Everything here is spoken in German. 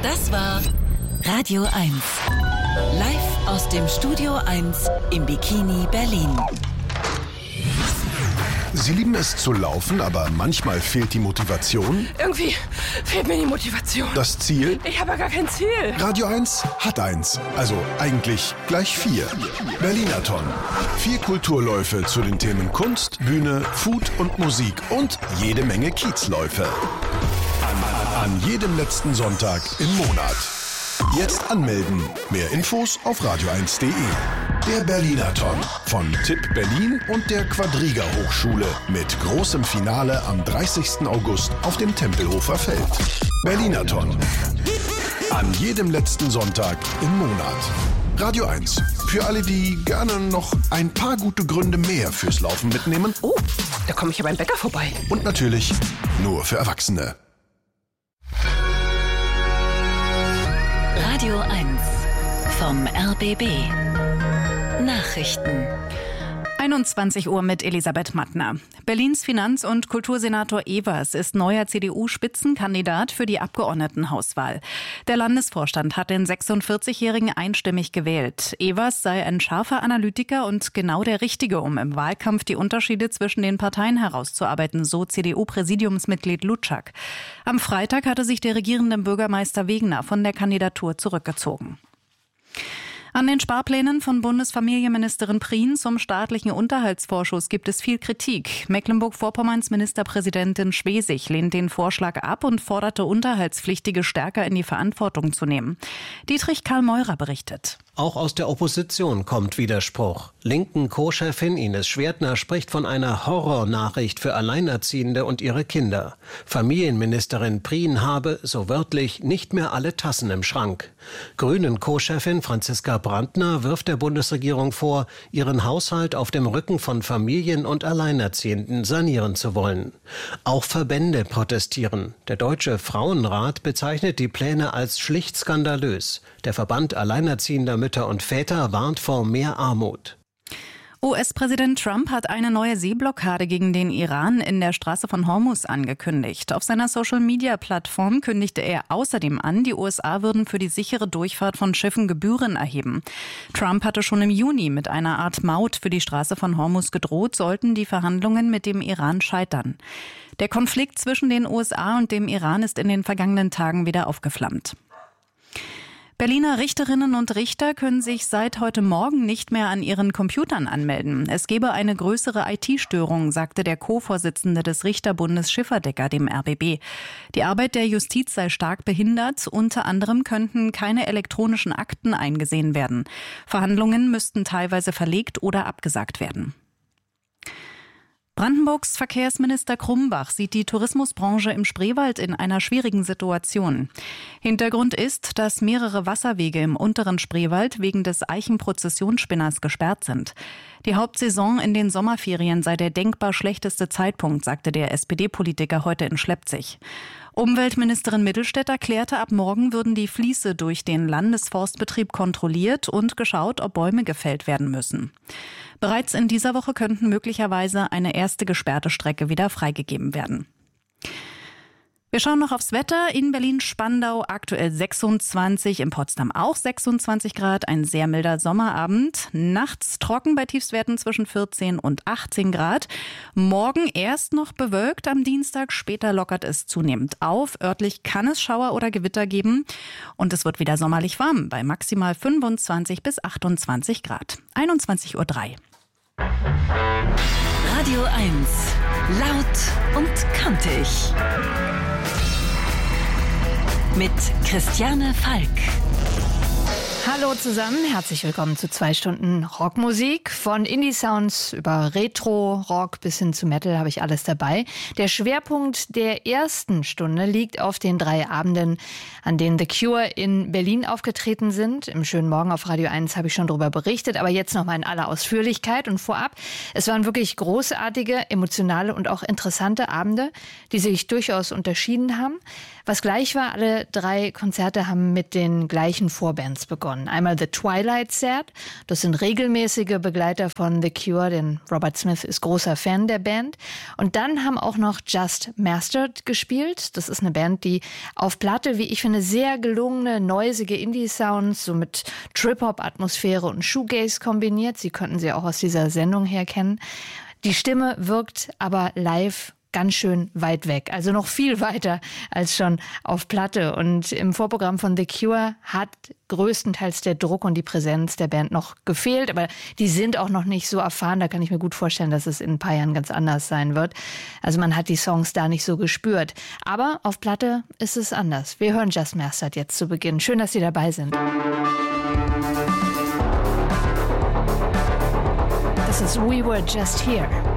Das war Radio 1. Live aus dem Studio 1 im Bikini Berlin. Sie lieben es zu laufen, aber manchmal fehlt die Motivation. Irgendwie fehlt mir die Motivation. Das Ziel? Ich habe ja gar kein Ziel. Radio 1 hat eins. Also eigentlich gleich 4. Berlinathon. 4 Kulturläufe zu den Themen Kunst, Bühne, Food und Musik und jede Menge Kiezläufe. An jedem letzten Sonntag im Monat. Jetzt anmelden. Mehr Infos auf radio1.de. Der Berlinathon von TIP Berlin und der Quadriga Hochschule mit großem Finale am 30. August auf dem Tempelhofer Feld. Berlinathon. An jedem letzten Sonntag im Monat. Radio 1. Für alle, die gerne noch ein paar gute Gründe mehr fürs Laufen mitnehmen. Oh, da komme ich ja beim Bäcker vorbei. Und natürlich nur für Erwachsene. Radio 1 vom RBB. Nachrichten. 21 Uhr mit Elisabeth Mattner. Berlins Finanz- und Kultursenator Evers ist neuer CDU-Spitzenkandidat für die Abgeordnetenhauswahl. Der Landesvorstand hat den 46-Jährigen einstimmig gewählt. Evers sei ein scharfer Analytiker und genau der Richtige, um im Wahlkampf die Unterschiede zwischen den Parteien herauszuarbeiten, so CDU-Präsidiumsmitglied Lutschak. Am Freitag hatte sich der regierende Bürgermeister Wegener von der Kandidatur zurückgezogen. An den Sparplänen von Bundesfamilienministerin Prien zum staatlichen Unterhaltsvorschuss gibt es viel Kritik. Mecklenburg-Vorpommerns Ministerpräsidentin Schwesig lehnt den Vorschlag ab und forderte Unterhaltspflichtige stärker in die Verantwortung zu nehmen. Dietrich Karl Meurer berichtet. Auch aus der Opposition kommt Widerspruch. Linken Co-Chefin Ines Schwertner spricht von einer Horrornachricht für Alleinerziehende und ihre Kinder. Familienministerin Prien habe, so wörtlich, nicht mehr alle Tassen im Schrank. Grünen Co-Chefin Franziska Brandner wirft der Bundesregierung vor, ihren Haushalt auf dem Rücken von Familien und Alleinerziehenden sanieren zu wollen. Auch Verbände protestieren. Der Deutsche Frauenrat bezeichnet die Pläne als schlicht skandalös. Der Verband Alleinerziehender Mütter und Väter warnt vor mehr Armut. US-Präsident Trump hat eine neue Seeblockade gegen den Iran in der Straße von Hormuz angekündigt. Auf seiner Social-Media-Plattform kündigte er außerdem an, die USA würden für die sichere Durchfahrt von Schiffen Gebühren erheben. Trump hatte schon im Juni mit einer Art Maut für die Straße von Hormuz gedroht, sollten die Verhandlungen mit dem Iran scheitern. Der Konflikt zwischen den USA und dem Iran ist in den vergangenen Tagen wieder aufgeflammt. Berliner Richterinnen und Richter können sich seit heute Morgen nicht mehr an ihren Computern anmelden. Es gebe eine größere IT-Störung, sagte der Co-Vorsitzende des Richterbundes Schifferdecker dem RBB. Die Arbeit der Justiz sei stark behindert. Unter anderem könnten keine elektronischen Akten eingesehen werden. Verhandlungen müssten teilweise verlegt oder abgesagt werden. Brandenburgs Verkehrsminister Krumbach sieht die Tourismusbranche im Spreewald in einer schwierigen Situation. Hintergrund ist, dass mehrere Wasserwege im unteren Spreewald wegen des Eichenprozessionsspinners gesperrt sind. Die Hauptsaison in den Sommerferien sei der denkbar schlechteste Zeitpunkt, sagte der SPD-Politiker heute in Schlepzig. Umweltministerin Mittelstädt erklärte, ab morgen würden die Fließe durch den Landesforstbetrieb kontrolliert und geschaut, ob Bäume gefällt werden müssen. Bereits in dieser Woche könnten möglicherweise eine erste gesperrte Strecke wieder freigegeben werden. Wir schauen noch aufs Wetter. In Berlin-Spandau aktuell 26, in Potsdam auch 26 Grad, ein sehr milder Sommerabend. Nachts trocken bei Tiefstwerten zwischen 14 und 18 Grad. Morgen erst noch bewölkt am Dienstag, später lockert es zunehmend auf. Örtlich kann es Schauer oder Gewitter geben und es wird wieder sommerlich warm bei maximal 25 bis 28 Grad. 21:03 Uhr. Radio 1. Laut und kantig. Mit Christiane Falk. Hallo zusammen, herzlich willkommen zu 2 Stunden Rockmusik. Von Indie-Sounds über Retro-Rock bis hin zu Metal habe ich alles dabei. Der Schwerpunkt der ersten Stunde liegt auf den 3 Abenden, an denen The Cure in Berlin aufgetreten sind. Im schönen Morgen auf Radio 1 habe ich schon darüber berichtet, aber jetzt nochmal in aller Ausführlichkeit und vorab. Es waren wirklich großartige, emotionale und auch interessante Abende, die sich durchaus unterschieden haben. Was gleich war, alle 3 Konzerte haben mit den gleichen Vorbands begonnen. begonnen. Einmal The Twilight Sad, das sind regelmäßige Begleiter von The Cure, denn Robert Smith ist großer Fan der Band. Und dann haben auch noch Just Mastered gespielt. Das ist eine Band, die auf Platte, wie ich finde, sehr gelungene, noisige Indie-Sounds, so mit Trip-Hop-Atmosphäre und Shoegaze kombiniert. Sie könnten sie auch aus dieser Sendung her kennen. Die Stimme wirkt aber live ganz schön weit weg, also noch viel weiter als schon auf Platte. Und im Vorprogramm von The Cure hat größtenteils der Druck und die Präsenz der Band noch gefehlt, aber die sind auch noch nicht so erfahren, da kann ich mir gut vorstellen, dass es in ein paar Jahren ganz anders sein wird. Also man hat die Songs da nicht so gespürt. Aber auf Platte ist es anders. Wir hören Just Mastered jetzt zu Beginn. Schön, dass Sie dabei sind. Das ist We Were Just Here.